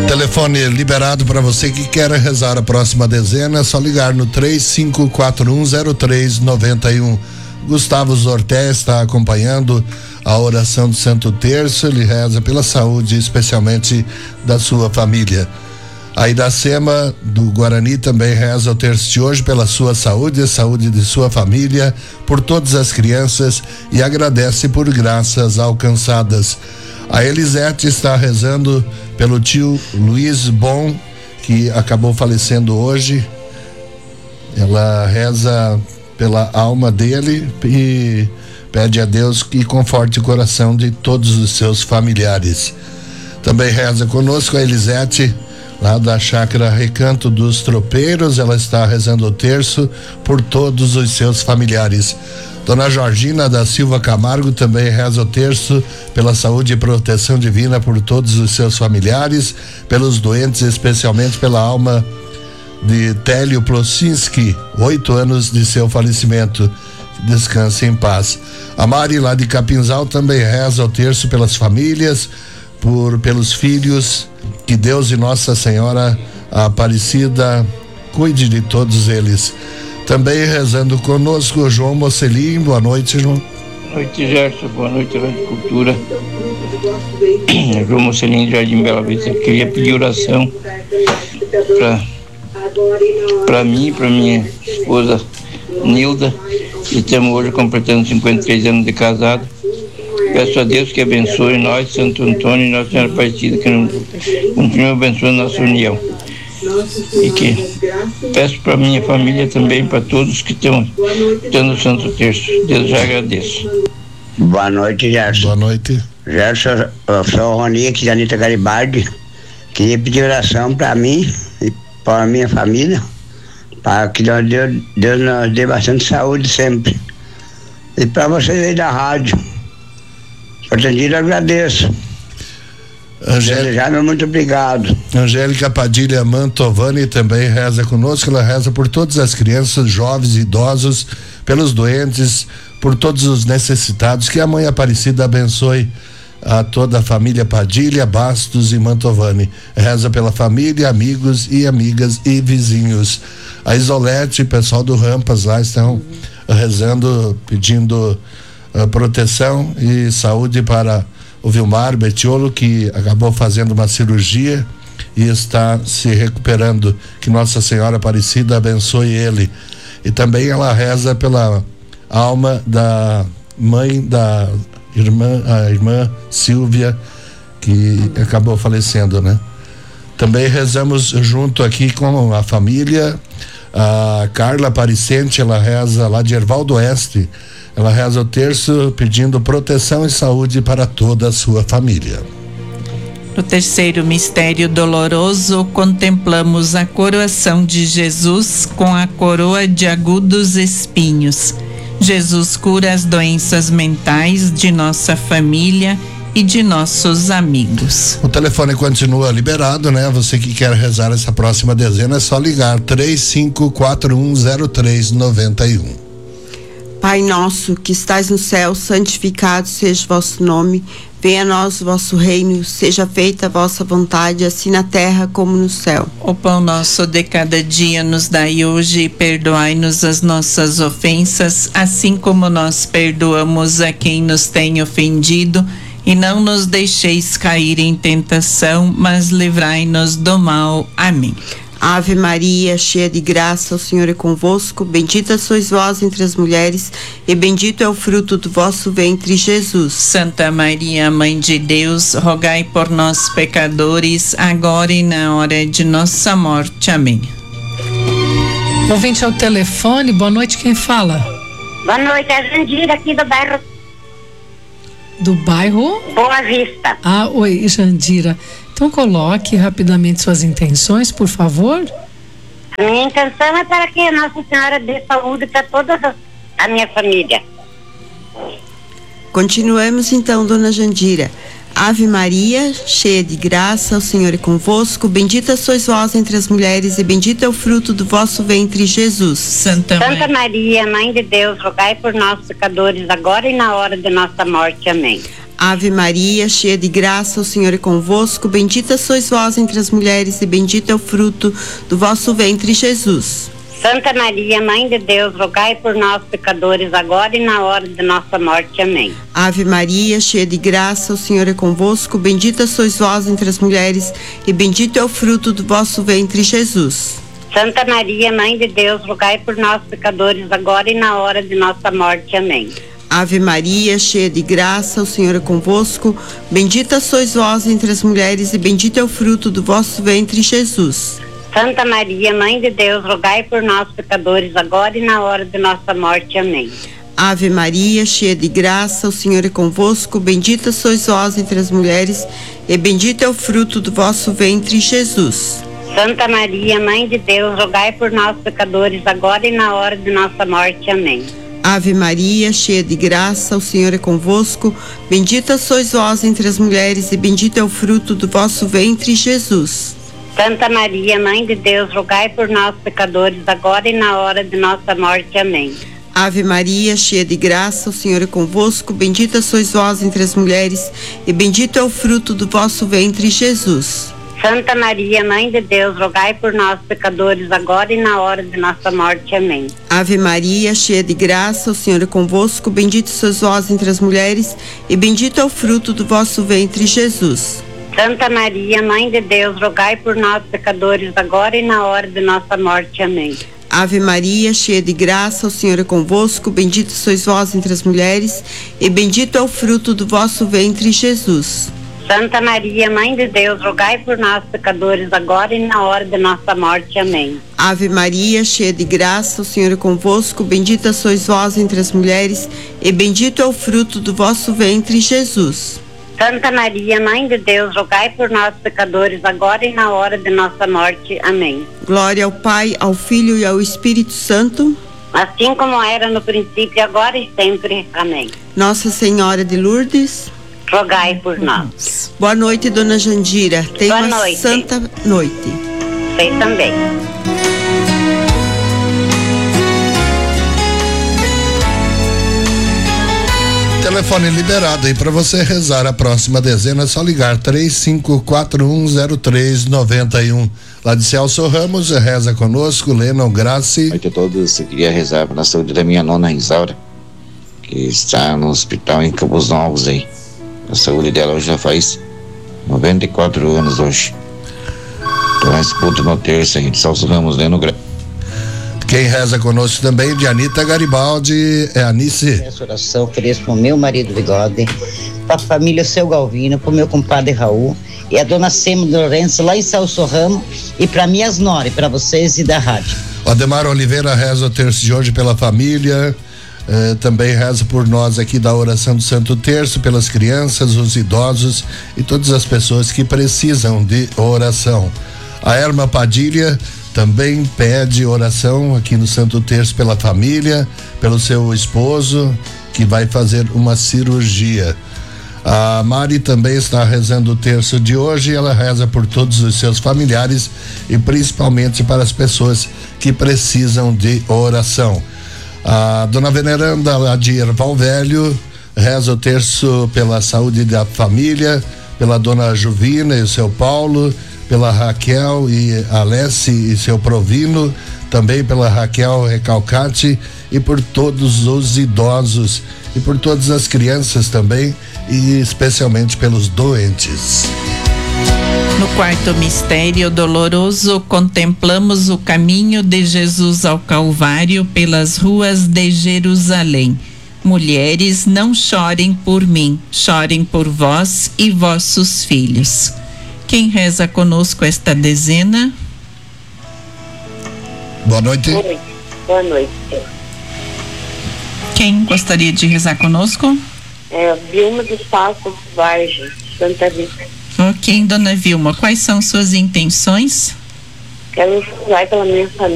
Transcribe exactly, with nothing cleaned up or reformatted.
Telefone liberado para você que quer rezar a próxima dezena, é só ligar no três cinco quatro um zero três nove um. Gustavo Zorté está acompanhando a oração do Santo Terço. Ele reza pela saúde, especialmente da sua família. A Iracema do Guarani também reza o terço de hoje pela sua saúde, a saúde de sua família, por todas as crianças e agradece por graças alcançadas. A Elisete está rezando pelo tio Luiz Bom, que acabou falecendo hoje. Ela reza pela alma dele e pede a Deus que conforte o coração de todos os seus familiares. Também reza conosco a Elisete, lá da chácara Recanto dos Tropeiros. Ela está rezando o terço por todos os seus familiares. Dona Georgina da Silva Camargo também reza o terço pela saúde e proteção divina por todos os seus familiares, pelos doentes, especialmente pela alma de Télio Plosinski, oito anos de seu falecimento. Descanse em paz. A Mari lá de Capinzal também reza o terço pelas famílias, por pelos filhos. Que Deus e Nossa Senhora Aparecida cuide de todos eles. Também rezando conosco o João Mocelim. Boa noite, João. Boa noite, Gerson. Boa noite, Rádio Cultura. João Mocelim, Jardim Bela Vista. Eu queria pedir oração para para mim e para minha esposa Nilda, que estamos hoje completando cinquenta e três anos de casado. Peço a Deus que abençoe nós, Santo Antônio e Nossa Senhora Aparecida, que continue abençoando nossa união. E que peço para minha família também, para todos que estão dando o Santo Terço. Deus já agradeço. Boa noite, Gerson. Boa noite. Gerson, eu sou o Roni aqui da Anitta Garibaldi. Queria pedir oração para mim e para a minha família, para que Deus, Deus, Deus nos dê bastante saúde sempre. E para vocês aí da rádio, atendido, eu agradeço. Angélica, muito obrigado. Angélica Padilha Mantovani também reza conosco. Ela reza por todas as crianças, jovens e idosos, pelos doentes, por todos os necessitados. Que a Mãe Aparecida abençoe a toda a família Padilha, Bastos e Mantovani. Reza pela família, amigos e amigas e vizinhos. A Isolete, pessoal do Rampas lá estão rezando, pedindo uh, proteção e saúde para o Vilmar Betiolo, que acabou fazendo uma cirurgia e está se recuperando. Que Nossa Senhora Aparecida abençoe ele. E também ela reza pela alma da mãe da irmã, a irmã Silvia, que acabou falecendo, né? Também rezamos junto aqui com a família. A Carla Aparicente, ela reza lá de Ervaldo Oeste. Ela reza o terço pedindo proteção e saúde para toda a sua família. No terceiro mistério doloroso, contemplamos a coroação de Jesus com a coroa de agudos espinhos. Jesus cura as doenças mentais de nossa família e de nossos amigos. O telefone continua liberado, né? Você que quer rezar essa próxima dezena é só ligar três cinco quatro um zero três nove um. Pai nosso que estais no céu, santificado seja o vosso nome. Venha a nós o vosso reino, seja feita a vossa vontade, assim na terra como no céu. O pão nosso de cada dia nos dai hoje e perdoai-nos as nossas ofensas, assim como nós perdoamos a quem nos tem ofendido. E não nos deixeis cair em tentação, mas livrai-nos do mal. Amém. Ave Maria, cheia de graça, o Senhor é convosco. Bendita sois vós entre as mulheres, e bendito é o fruto do vosso ventre, Jesus. Santa Maria, Mãe de Deus, rogai por nós, pecadores, agora e na hora de nossa morte. Amém. Ouvinte ao telefone, boa noite, quem fala? Boa noite, é a Jandira aqui do bairro. Do bairro? Boa Vista. Ah, oi, Jandira. Então coloque rapidamente suas intenções, por favor. A minha intenção é para que a Nossa Senhora dê saúde para toda a minha família. Continuamos então, dona Jandira. Ave Maria, cheia de graça, o Senhor é convosco. Bendita sois vós entre as mulheres, e bendito é o fruto do vosso ventre, Jesus. Santa, Santa Maria, Mãe de Deus, rogai por nós, pecadores, agora e na hora de nossa morte. Amém. Ave Maria, cheia de graça, o Senhor é convosco. Bendita sois vós entre as mulheres e bendito é o fruto do vosso ventre, Jesus. Santa Maria, Mãe de Deus, rogai por nós, pecadores, agora e na hora de nossa morte. Amém. Ave Maria, cheia de graça, o Senhor é convosco. Bendita sois vós entre as mulheres e bendito é o fruto do vosso ventre, Jesus. Santa Maria, Mãe de Deus, rogai por nós, pecadores, agora e na hora de nossa morte. Amém. Ave Maria, cheia de graça, o Senhor é convosco. Bendita sois vós entre as mulheres e bendito é o fruto do vosso ventre, Jesus. Santa Maria, Mãe de Deus, rogai por nós, pecadores, agora e na hora de nossa morte. Amém. Ave Maria, cheia de graça, o Senhor é convosco. Bendita sois vós entre as mulheres e bendito é o fruto do vosso ventre, Jesus. Santa Maria, Mãe de Deus, rogai por nós, pecadores, agora e na hora de nossa morte. Amém. Ave Maria, cheia de graça, o Senhor é convosco. Bendita sois vós entre as mulheres e bendito é o fruto do vosso ventre, Jesus. Santa Maria, Mãe de Deus, rogai por nós, pecadores, agora e na hora de nossa morte. Amém. Ave Maria, cheia de graça, o Senhor é convosco. Bendita sois vós entre as mulheres e bendito é o fruto do vosso ventre, Jesus. Santa Maria, Mãe de Deus, rogai por nós, pecadores, agora e na hora de nossa morte. Amém. Ave Maria, cheia de graça, o Senhor é convosco. Bendito sois vós entre as mulheres e bendito é o fruto do vosso ventre, Jesus. Santa Maria, Mãe de Deus, rogai por nós, pecadores, agora e na hora de nossa morte. Amém. Ave Maria, cheia de graça, o Senhor é convosco. Bendito sois vós entre as mulheres e bendito é o fruto do vosso ventre, Jesus. Santa Maria, Mãe de Deus, rogai por nós, pecadores, agora e na hora de nossa morte. Amém. Ave Maria, cheia de graça, o Senhor é convosco. Bendita sois vós entre as mulheres e bendito é o fruto do vosso ventre, Jesus. Santa Maria, Mãe de Deus, rogai por nós, pecadores, agora e na hora de nossa morte. Amém. Glória ao Pai, ao Filho e ao Espírito Santo. Assim como era no princípio, agora e sempre. Amém. Nossa Senhora de Lourdes, rogai por nós. Boa noite, Dona Jandira. Tenha Boa uma noite. santa noite. Vocês também. Telefone liberado aí para você rezar a próxima dezena, é só ligar três cinco quatro um zero três nove um. Lá de Celso Ramos, reza conosco, Lennon Graci. Boa noite a todos, eu queria rezar pela saúde da minha nona Isaura, que está no hospital em Campos Novos aí. A saúde dela hoje já faz noventa e quatro anos hoje. Então a disputa no terça aí de Celso Ramos, Lennon Graci. Quem reza conosco também, de Anita Garibaldi, é Anice. Essa oração ofereço pro meu marido Bigode, pra família Seu Galvino, pro meu compadre Raul e a dona Sema de Lourenço lá em Celso Ramos e pra minhas nore, pra vocês e da rádio. O Ademar Oliveira reza o terço de hoje pela família, eh, também reza por nós aqui da oração do Santo Terço, pelas crianças, os idosos e todas as pessoas que precisam de oração. A Erma Padilha também pede oração aqui no Santo Terço pela família, pelo seu esposo, que vai fazer uma cirurgia. A Mari também está rezando o terço de hoje, ela reza por todos os seus familiares e principalmente para as pessoas que precisam de oração. A dona Veneranda, lá de Erval Velho, reza o terço pela saúde da família, pela dona Juvina e o seu Paulo, pela Raquel e Alessi e seu Provino, também pela Raquel Recalcati e por todos os idosos e por todas as crianças também e especialmente pelos doentes. No quarto mistério doloroso, contemplamos o caminho de Jesus ao Calvário pelas ruas de Jerusalém. Mulheres, não chorem por mim, chorem por vós e vossos filhos. Quem reza conosco esta dezena? Boa noite. Boa noite. Boa noite. Quem gostaria de rezar conosco? É, Vilma dos Passos Vargem, Santa Rita. Ok, dona Vilma, quais são suas intenções? Quero rezar pela minha família.